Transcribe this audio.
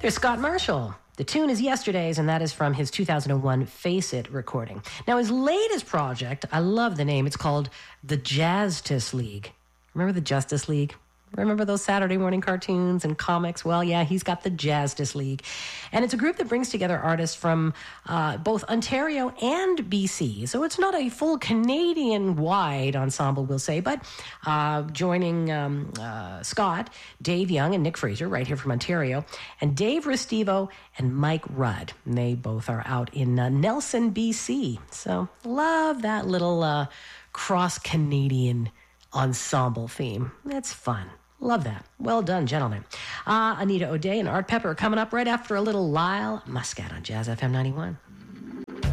There's Scott Marshall. The tune is Yesterday's, and that is from his 2001 Face It recording. Now, his latest project, I love the name. It's called the Justice League. Remember the Justice League? Remember those Saturday morning cartoons and comics? Well, yeah, he's got the Justice League. And it's a group that brings together artists from both Ontario and BC. So it's not a full Canadian-wide ensemble, we'll say, but joining Scott, Dave Young, and Nick Fraser, right here from Ontario, and Dave Restivo and Mike Rudd. And they both are out in Nelson, BC. So love that little cross-Canadian ensemble theme. That's fun. Love that. Well done, gentlemen. Anita O'Day and Art Pepper are coming up right after a little Lyle Muscat on Jazz FM 91.